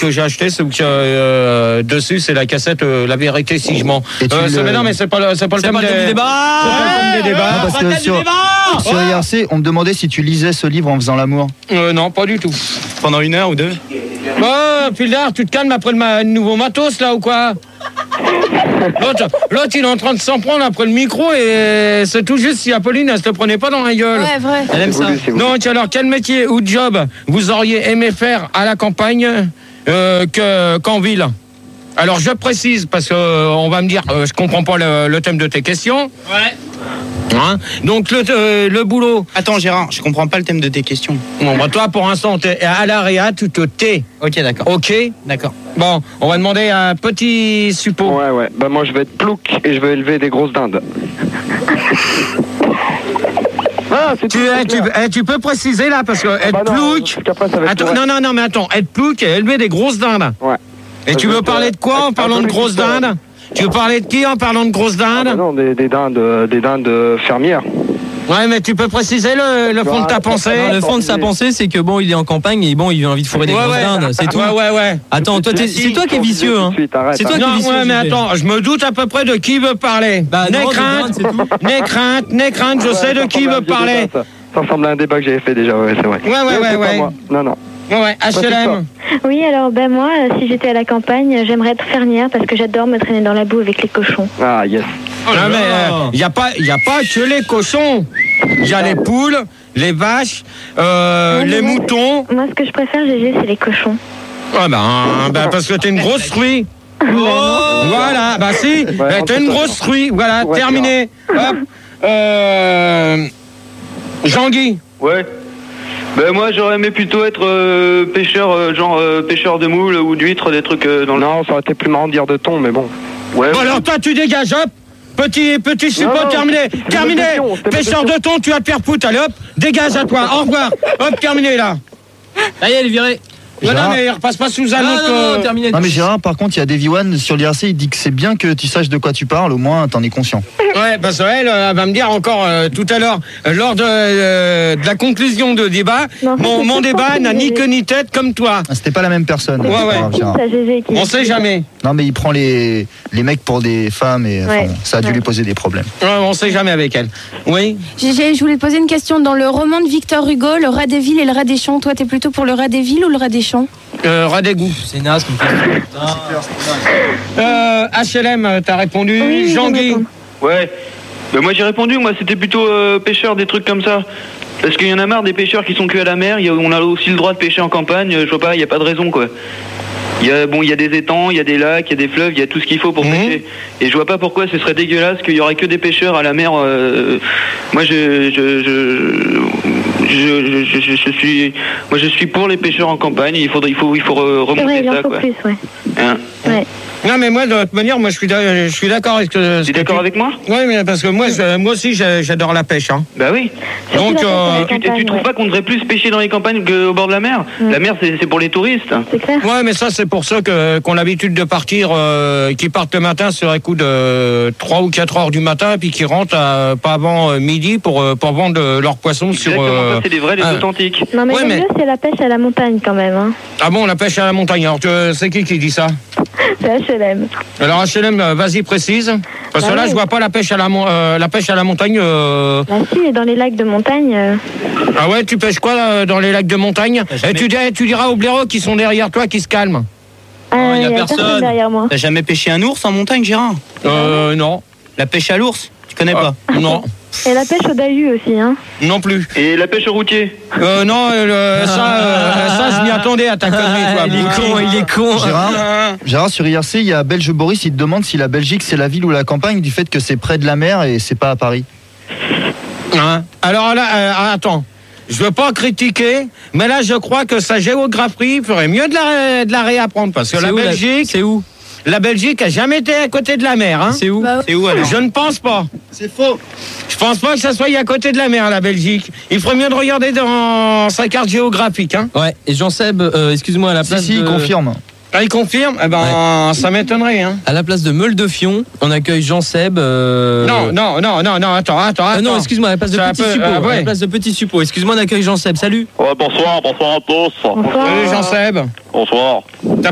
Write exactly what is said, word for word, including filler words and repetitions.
que j'ai acheté, c'est que euh, dessus c'est la cassette euh, La vérité si je mens. Euh, le... mais non, mais c'est pas le, c'est pas le thème des débats. C'est pas le thème des débats. Non, parce que sur, sur I R C, on me demandait si tu lisais ce livre en faisant l'amour. Euh, non, pas du tout. Pendant une heure ou deux. Oh, Pildar, tu te calmes après le ma- nouveau matos là ou quoi? L'autre, l'autre, il est en train de s'en prendre après le micro et c'est tout juste si Apolline elle se le prenait pas dans la gueule. Ouais, vrai. Elle aime ça. Donc alors, quel métier ou job vous auriez aimé faire à la campagne euh, que, qu'en ville? Alors je précise parce que euh, on va me dire, euh, je comprends pas le, le thème de tes questions. Ouais. Hein, donc le, euh, le boulot. Attends Gérard, je comprends pas le thème de tes questions. Bon, bah, toi pour l'instant t'es à l'A R E A, tu te tais. Ok, d'accord. Ok. D'accord. Bon, on va demander un petit suppôt. Ouais, ouais. Bah, moi, je vais être plouc et je vais élever des grosses dindes. Ah, c'est Tu, tout, eh, c'est tu, clair. eh, tu peux préciser là parce que Ah être bah non, plouc. parce qu'après, ça va être Attends, correct. non, non, non, mais attends, être plouc et élever des grosses dindes. Ouais. Et Ça tu veut veux dire, parler de quoi en être parlant de un peu grosses plus, euh, dindes? Tu veux parler de qui en parlant de grosses Ah, bah dindes? non, des, des dindes, euh, des dindes euh, fermières. Ouais, mais tu peux préciser le, le fond de ta pensée? Non, le fond de sa pensée, c'est que bon, il est en campagne et bon, il a envie de fourrer des Ouais, grosses ouais. dindes, c'est tout. Ouais, ouais, ouais. Attends, toi, t'es- c'est toi qui es vicieux, hein. Tout de suite, arrête, C'est toi arrête. qui es Non, vicieux. ouais, mais J P. attends, je me doute à peu près de qui veut parler. Bah, N'aie non, des crainte, dindes, c'est tout. n'aie crainte, n'aie crainte, je Ouais, sais ça de qui ressemble à un veut vieux parler. débat, ça. Ça ressemble à un débat que j'avais fait déjà, ouais, c'est vrai. Ouais, ouais, Mais ouais, c'est pas ouais. moi. Non, non. Ouais, ouais, H L M. Oui, alors ben moi, euh, si j'étais à la campagne, j'aimerais être fermière parce que j'adore me traîner dans la boue avec les cochons. Ah, yes. Non, mais il n'y a, pas- y a pas que les cochons. Il y a les poules, les vaches, euh, Ouais, mais les moi, moutons. Moi, ce que je préfère, G G, c'est les cochons. Ah ben, ben, parce que t'es une grosse truie. Voilà, bah si, Ouais, ben, t'es une on peut grosse truie. Voilà, Ouais, terminé. Hop. Euh, Jean-Guy. Ouais. Ben moi j'aurais aimé plutôt être euh, pêcheur, euh, genre euh, pêcheur de moules ou d'huîtres, des trucs euh, dans le... Non, ça aurait été plus marrant de dire de thon, mais bon. Ouais. Bon alors toi tu dégages, hop. Petit, petit support Non, non, terminé. c'était Terminé. ma question, c'était ma Pêcheur de question. thon, tu vas te faire foutre. Allez hop, dégage à toi. Au revoir. Hop, terminé là. Ça y est, elle est virée. Non, non, Gérard. mais il repasse pas sous un Non, autre. non, non, euh, terminé. Non mais Gérard, par contre, il y a Davy One sur l'I R C, il dit que c'est bien que tu saches de quoi tu parles, au moins t'en es conscient. Ouais, parce qu'elle elle va me dire encore euh, tout à l'heure, euh, lors de, euh, de la conclusion de débat, Non, mon, c'est mon tout débat pour n'a ni G G. queue ni tête comme toi. Ah, c'était pas la même personne. Ouais, c'est ouais. pas grave, Qui Gérard. ça, G G qui- On sait jamais. Non mais il prend les, les mecs pour des femmes et enfin, Ouais. bon, ça a dû Ouais. lui poser des problèmes. Ouais, on sait jamais avec elle. Oui. G G, je voulais te poser une question. Dans le roman de Victor Hugo, le rat des villes et le rat des champs, toi, t'es plutôt pour le rat des villes ou le rat des champs? Euh, ras d'égout. C'est naze, mon frère. Euh, H L M, t'as répondu. Oui, oui, Jean-Guy. je réponds. Ouais. Ben moi j'ai répondu, moi c'était plutôt euh, pêcheur, des trucs comme ça. Parce qu'il y en a marre des pêcheurs qui sont que à la mer, il y a- on a aussi le droit de pêcher en campagne, je vois pas, il n'y a pas de raison quoi. Il y a, bon, il y a des étangs, il y a des lacs, il y a des fleuves, il y a tout ce qu'il faut pour Mhm. pêcher. Et je vois pas pourquoi ce serait dégueulasse qu'il y aurait que des pêcheurs à la mer. euh, moi, je je, je, je, je, je- je suis, moi, je suis pour les pêcheurs en campagne. Il faudrait, il faut, il faut re- C'est vrai, remonter il en ça, faut quoi. plus, ouais. Hein. Ouais. Non, mais moi, de toute manière, moi, je suis, d'a- je suis d'accord avec ce Tu es que d'accord tu- avec moi? Oui, mais parce que moi, je- moi aussi, j'ai- j'adore la pêche. Hein. Bah oui. Surtout Donc, la pêche à la euh, Et tu, et tu campagne, trouves ouais. pas qu'on devrait plus pêcher dans les campagnes qu'au bord de la mer? La mer, c'est c'est pour les touristes. C'est clair. Ouais, mais ça, c'est pour ceux que, qui ont l'habitude de partir, euh, qui partent le matin sur un coup de trois ou quatre heures du matin, et puis qui rentrent à, pas avant euh, midi pour, euh, pour vendre euh, leurs poissons sur. Exactement, euh, ça c'est les vrais, les ah. authentiques. Non, mais Ouais, le mais- mieux, c'est la pêche à la montagne quand même. Hein. Ah bon, la pêche à la montagne. Alors, tu- c'est qui qui dit ça? C'est H L M. Alors, H L M, euh, vas-y, précise. Parce que Bah là, ouais. je vois pas la pêche à la, mon- euh, la, pêche à la montagne. euh, Là, si, dans les lacs de montagne. euh, Ah ouais, tu pêches quoi là, dans les lacs de montagne? Et tu, dis- tu diras aux blaireaux qui sont derrière toi qui se calment. Ah, il y a il y a personne. personne derrière moi. T'as jamais pêché un ours en montagne, Gérard? Euh, non. La pêche à l'ours? Tu connais pas? Ah, non. Et la pêche au Dahu aussi, hein. Non plus. Et la pêche au routier? Euh, non, euh, ça, euh, ça, je m'y attendais à ta connerie, toi. Il est con, il est con. Gérard, Gérard, sur I R C, il y a Belge Boris, il te demande si la Belgique c'est la ville ou la campagne du fait que c'est près de la mer et c'est pas à Paris. Hein? Alors là, euh, attends. Je veux pas critiquer, mais là, je crois que sa géographie ferait mieux de la, de la réapprendre. Parce que C'est la où, la- Belgique, C'est où? la Belgique a jamais été à côté de la mer. Hein? C'est où? Bah, C'est où alors? Je ne pense pas. C'est faux. Je pense pas que ça soit à côté de la mer, la Belgique. Il ferait mieux de regarder dans sa carte géographique. Hein. Ouais, et Jean-Seb, euh, excuse-moi, à la Si, place si, de... il confirme. Ah, il confirme? Eh ben, ça m'étonnerait. Hein. À la place de Meule-de-Fion, on accueille Jean-Seb... euh, Non, non, non, non, non, attends, attends, Ah attends. non, excuse-moi, à la place de C'est un Petit peu- Suppôt. ah, ouais. À la place de Petit Suppôt. Excuse-moi, on accueille Jean-Seb. Salut. Ouais, bonsoir, bonsoir à tous. Bonsoir. Salut Jean-Seb. Bonsoir.